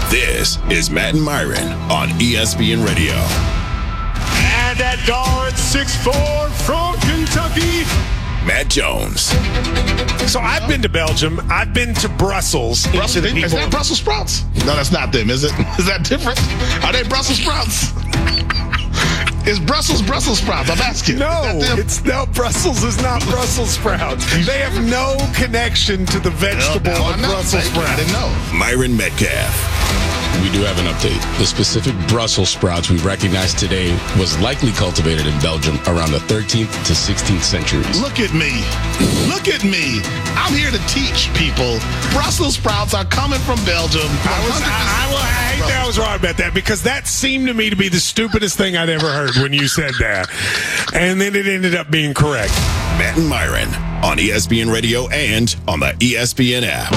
This is Matt and Myron on ESPN Radio. And that guard 6'4" from Kentucky, Matt Jones. So I've been to Belgium. I've been to Brussels. Is that Brussels sprouts? No, that's not them, is it? Is that different? Are they Brussels sprouts? Is Brussels sprouts? I'm asking. No, Brussels is not Brussels sprouts. They have no connection to the vegetable of Brussels sprouts. I didn't know. Myron Metcalf. We do have an update. The specific Brussels sprouts we recognize today was likely cultivated in Belgium around the 13th to 16th centuries. Look at me. Look at me. I'm here to teach people. Brussels sprouts are coming from Belgium. I hate that I was wrong about that, because that seemed to me to be the stupidest thing I'd ever heard when you said that. And then it ended up being correct. Matt and Myron on ESPN Radio and on the ESPN app.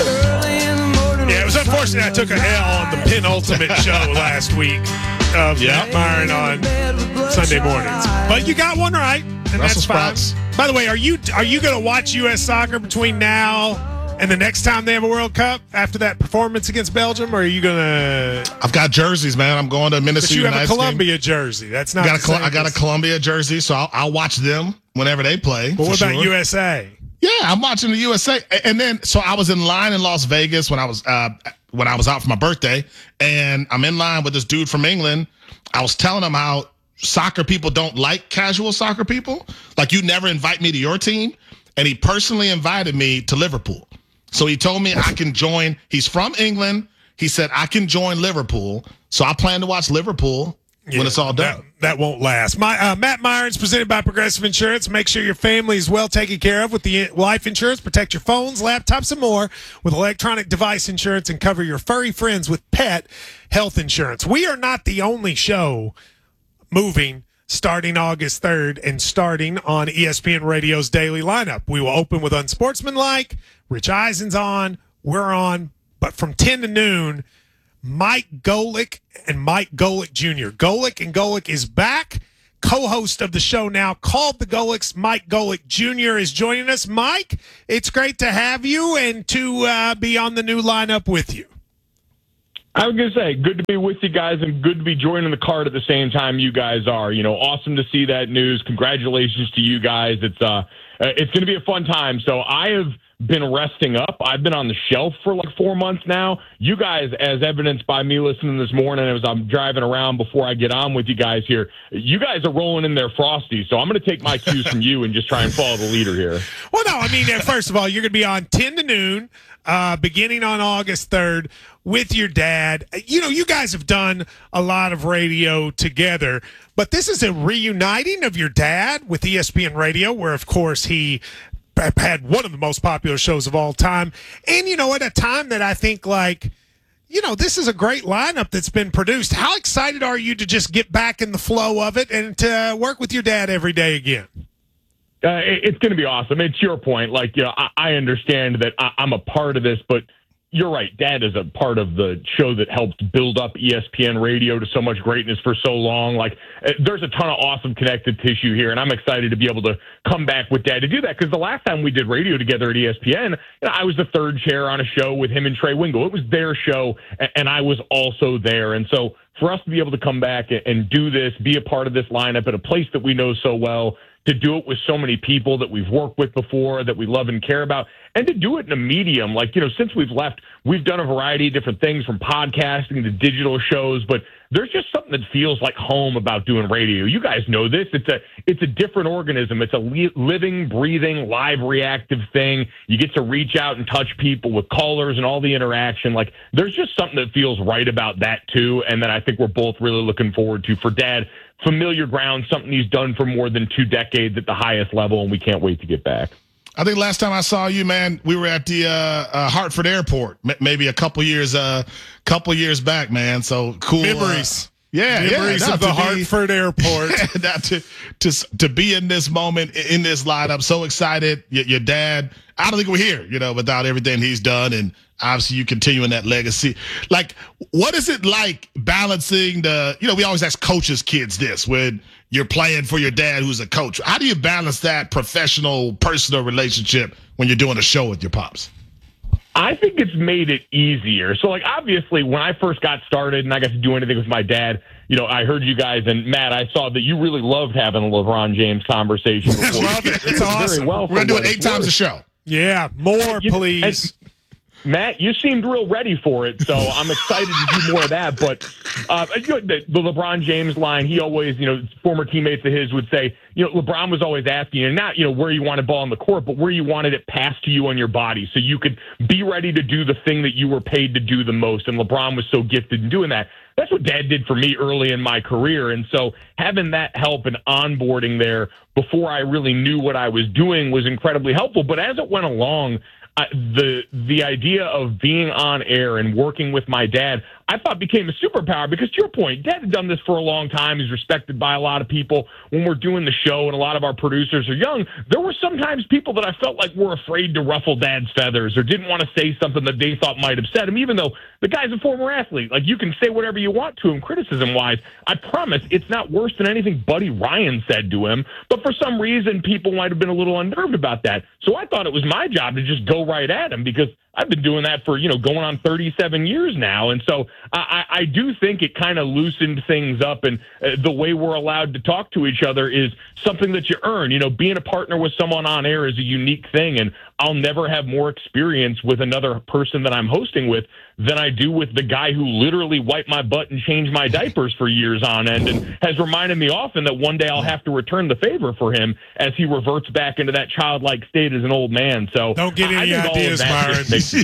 Yeah, it was unfortunate I took a L on the penultimate show last week of Matt Myron on Sunday mornings. But you got one right, and Brussels that's fine. By the way, are you going to watch U.S. soccer between now and the next time they have a World Cup after that performance against Belgium, or are you going to... I've got jerseys, man. I'm going to Minnesota United. But you have a Columbia jersey. That's not I got a Columbia jersey, so I'll watch them whenever they play. But what about USA? Yeah, I'm watching the USA. And then, so I was in line in Las Vegas when I was out for my birthday, and I'm in line with this dude from England. I was telling him how soccer people don't like casual soccer people. Like, you never invite me to your team. And he personally invited me to Liverpool. So he told me I can join. He's from England. He said I can join Liverpool. So I plan to watch Liverpool when it's all done. That won't last. Matt Myron's presented by Progressive Insurance. Make sure your family is well taken care of with the life insurance. Protect your phones, laptops, and more with electronic device insurance, and cover your furry friends with pet health insurance. We are not the only show moving starting August 3rd and starting on ESPN Radio's daily lineup. We will open with Unsportsmanlike. Rich Eisen's on. We're on. But from 10 to noon, Mike Golick and Mike Golick Jr. Golick is back, co-host of the show now, called The Golicks. Mike Golick Jr. is joining us. Mike, it's great to have you and to be on the new lineup with you. I was going to say, good to be with you guys and good to be joining the card at the same time you guys are. You know, awesome to see that news. Congratulations to you guys. It's going to be a fun time. So I have been resting up. I've been on the shelf for like 4 months now. You guys, as evidenced by me listening this morning as I'm driving around before I get on with you guys here, you guys are rolling in there frosty. So I'm going to take my cues from you and just try and follow the leader here. Well, no, I mean, first of all, you're going to be on 10 to noon, beginning on August 3rd with your dad. You know, you guys have done a lot of radio together, but this is a reuniting of your dad with ESPN Radio, where, of course, he had one of the most popular shows of all time. And, you know, at a time that I think, like, you know, this is a great lineup that's been produced. How excited are you to just get back in the flow of it and to work with your dad every day again? It's going to be awesome. It's your point. Like, you know, I understand that I'm a part of this, but you're right. Dad is a part of the show that helped build up ESPN Radio to so much greatness for so long. Like, there's a ton of awesome connective tissue here, and I'm excited to be able to come back with Dad to do that, because the last time we did radio together at ESPN, you know, I was the third chair on a show with him and Trey Wingo. It was their show, and I was also there. And so for us to be able to come back and do this, be a part of this lineup at a place that we know so well, to do it with so many people that we've worked with before, that we love and care about, and to do it in a medium. Like, you know, since we've left, we've done a variety of different things, from podcasting to digital shows, but there's just something that feels like home about doing radio. You guys know this. It's a different organism. It's a living, breathing, live, reactive thing. You get to reach out and touch people with callers and all the interaction. Like, there's just something that feels right about that, too, and that I think we're both really looking forward to. For Dad, familiar ground, something he's done for more than 2 decades at the highest level, and we can't wait to get back. I think last time I saw you, man, we were at the Hartford Airport, maybe a couple years back, man. So cool memories. Memories of the Hartford Airport. to be in this moment, in this lineup, so excited. Your dad, I don't think we're here, you know, without everything he's done, and obviously you continuing that legacy. Like, what is it like balancing we always ask coaches' kids this, when you're playing for your dad who's a coach. How do you balance that professional, personal relationship when you're doing a show with your pops? I think it's made it easier. So, like, obviously, when I first got started and I got to do anything with my dad, I heard you guys, and Matt, I saw that you really loved having a LeBron James conversation. Love it. It's awesome. Well, We're going to do it 8 times a show. Yeah, more, please. Matt, you seemed real ready for it, so I'm excited to do more of that. But the LeBron James line, he always, former teammates of his would say, LeBron was always asking you, not, where you wanted ball on the court, but where you wanted it passed to you on your body so you could be ready to do the thing that you were paid to do the most. And LeBron was so gifted in doing that. That's what Dad did for me early in my career. And so having that help and onboarding there before I really knew what I was doing was incredibly helpful. But as it went along, the idea of being on air and working with my dad, I thought became a superpower because, to your point, Dad had done this for a long time. He's respected by a lot of people. When we're doing the show and a lot of our producers are young, there were sometimes people that I felt like were afraid to ruffle Dad's feathers or didn't want to say something that they thought might upset him, even though the guy's a former athlete. Like, you can say whatever you want to him criticism-wise. I promise it's not worse than anything Buddy Ryan said to him, but for some reason people might have been a little unnerved about that. So I thought it was my job to just go right at him because I've been doing that for, going on 37 years now. And so I do think it kind of loosened things up. And the way we're allowed to talk to each other is something that you earn. Being a partner with someone on air is a unique thing. And I'll never have more experience with another person that I'm hosting with than I do with the guy who literally wiped my butt and changed my diapers for years on end and has reminded me often that one day I'll have to return the favor for him as he reverts back into that childlike state as an old man. So don't get any ideas, Myron.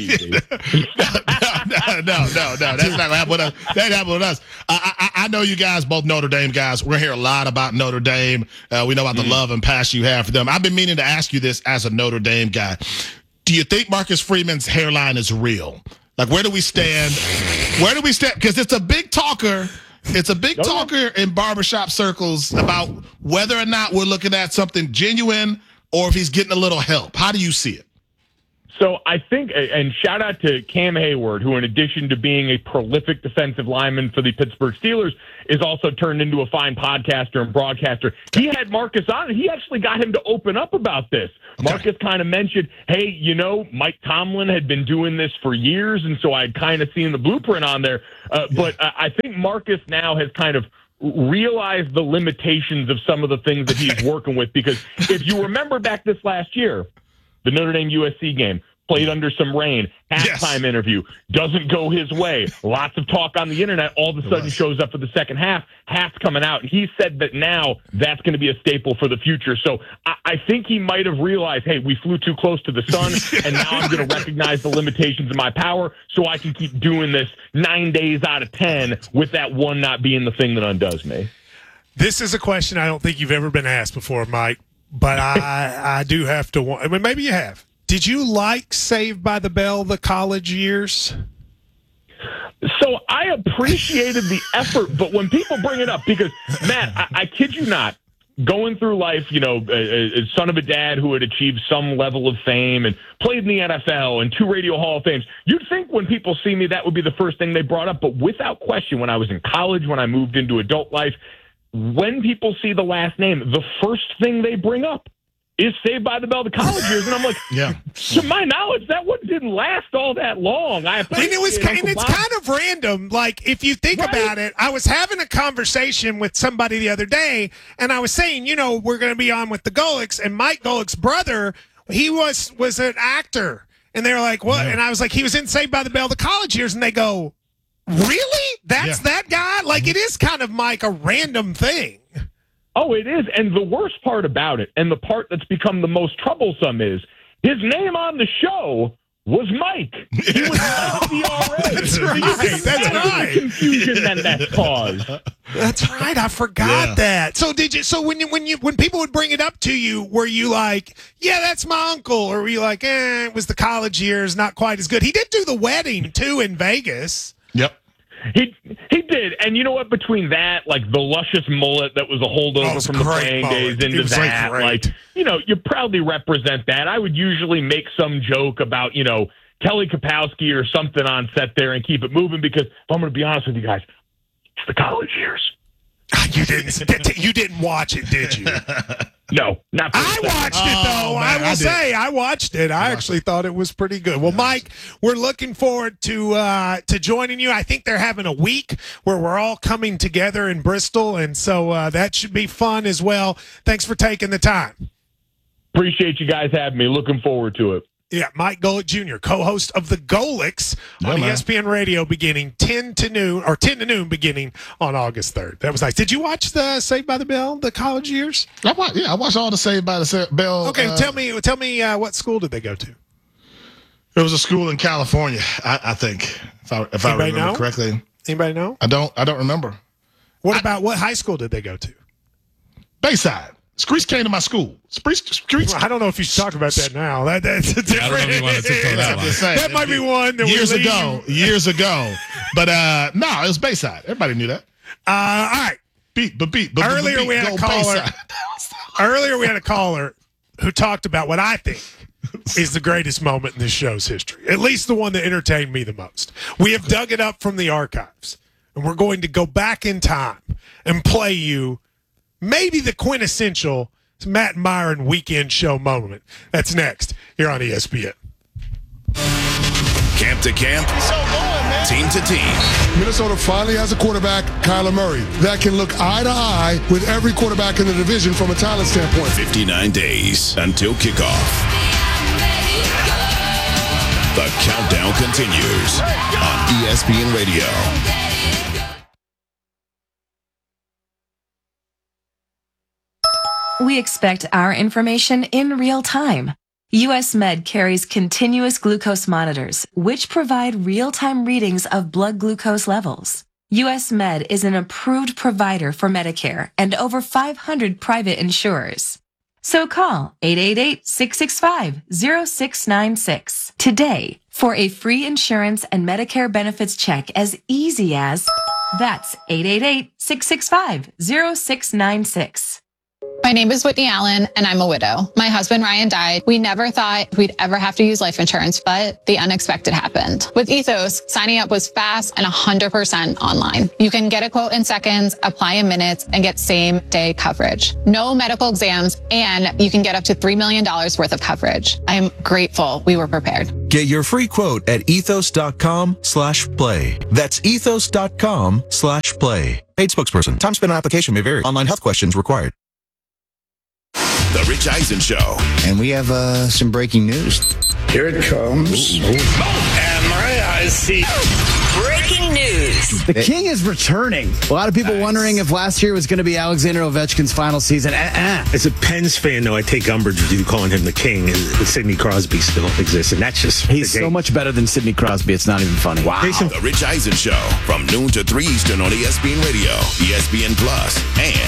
No. That's not gonna happen with us. That happened with us. I know you guys, both Notre Dame guys. We're gonna hear a lot about Notre Dame. We know about the love and passion you have for them. I've been meaning to ask you this as a Notre Dame guy. Do you think Marcus Freeman's hairline is real? Like, where do we stand? Because it's a big talker. It's a big talker in barbershop circles about whether or not we're looking at something genuine or if he's getting a little help. How do you see it? So I think, and shout out to Cam Hayward, who in addition to being a prolific defensive lineman for the Pittsburgh Steelers, is also turned into a fine podcaster and broadcaster. He had Marcus on, and he actually got him to open up about this. Marcus kind of mentioned, hey, Mike Tomlin had been doing this for years, and so I'd kind of seen the blueprint on there. But I think Marcus now has kind of realized the limitations of some of the things that he's working with, because if you remember back this last year, the Notre Dame USC game, played under some rain, halftime interview, doesn't go his way. Lots of talk on the internet, all of a sudden shows up for the second half's coming out. And he said that now that's going to be a staple for the future. So I think he might have realized, hey, we flew too close to the sun, and now I'm going to recognize the limitations of my power so I can keep doing this 9 days out of 10 with that one not being the thing that undoes me. This is a question I don't think you've ever been asked before, Mike. But I do have to. I mean, maybe you have. Did you like Saved by the Bell the college years? So I appreciated the effort, but when people bring it up, because Matt, I kid you not, going through life, a son of a dad who had achieved some level of fame and played in the NFL and 2 Radio Hall of Fames, you'd think when people see me that would be the first thing they brought up. But without question, when I was in college, when I moved into adult life, when people see the last name, the first thing they bring up is Saved by the Bell the college years. And I'm like, to my knowledge, that one didn't last all that long. It's kind of random. Like, if you think about it, I was having a conversation with somebody the other day, and I was saying, we're going to be on with the Golics, and Mike Golick's brother, he was an actor. And they were like, what? Yeah. And I was like, he was in Saved by the Bell the college years. And they go, really? That's that guy? Like, it is kind of, Mike, a random thing. Oh, it is. And the worst part about it, and the part that's become the most troublesome, is his name on the show was Mike. He was Mike DRA. That's right. That's right. Confusion that caused. That's right. I forgot that. So did you? So when people would bring it up to you, were you like, yeah, that's my uncle, or were you like, it was the college years, not quite as good? He did do the wedding too in Vegas. Yep. He did, and you know what? Between that, like the luscious mullet that was a holdover from the playing days into that, like, you proudly represent that. I would usually make some joke about, Kelly Kapowski or something on set there and keep it moving, because if I'm going to be honest with you guys, it's the college years. You didn't watch it, did you? No, not. I watched it though. man, I will say I watched it. I actually thought it was pretty good. Well, Mike, we're looking forward to joining you. I think they're having a week where we're all coming together in Bristol, and so that should be fun as well. Thanks for taking the time. Appreciate you guys having me. Looking forward to it. Yeah, Mike Golick Jr., co-host of the Golics on ESPN Radio, beginning 10 to noon, beginning on August 3rd. That was nice. Did you watch the Saved by the Bell, the college years? I watched all the Saved by the Bell. Okay, tell me what school did they go to? It was a school in California, I think, if I remember correctly. Anybody know? I don't remember. What high school did they go to? Bayside. Screech came to my school. Screech. I don't know if you should talk about that now. That's a different. I don't know if you want to tiptoe that line. That might be one that years ago. But no, it was Bayside. Everybody knew that. All right. Earlier we had a caller. Earlier we had a caller who talked about what I think is the greatest moment in this show's history. At least the one that entertained me the most. We have dug it up from the archives, and we're going to go back in time and play you maybe the quintessential Matt Myron weekend show moment. That's next here on ESPN. Camp to camp, team to team. Minnesota finally has a quarterback, Kyler Murray, that can look eye to eye with every quarterback in the division from a talent standpoint. 59 days until kickoff. The countdown continues on ESPN Radio. We expect our information in real time. US Med carries continuous glucose monitors, which provide real-time readings of blood glucose levels. US Med is an approved provider for Medicare and over 500 private insurers. So call 888-665-0696 today for a free insurance and Medicare benefits check as easy as that's 888-665-0696. My name is Whitney Allen, and I'm a widow. My husband, Ryan, died. We never thought we'd ever have to use life insurance, but the unexpected happened. With Ethos, signing up was fast and 100% online. You can get a quote in seconds, apply in minutes, and get same-day coverage. No medical exams, and you can get up to $3 million worth of coverage. I am grateful we were prepared. Get your free quote at ethos.com/play. That's ethos.com/play. Paid spokesperson. Time spent on application may vary. Online health questions required. The Rich Eisen Show. And we have some breaking news. Here it comes. And my eyes see. Breaking news. The King is returning. A lot of people wondering if last year was going to be Alexander Ovechkin's final season. As a Pens fan, though, I take umbrage with you calling him the King. Sidney Crosby still exists, and that's just... He's so much better than Sidney Crosby, it's not even funny. Wow. The Rich Eisen Show from noon to 3 Eastern on ESPN Radio, ESPN Plus, and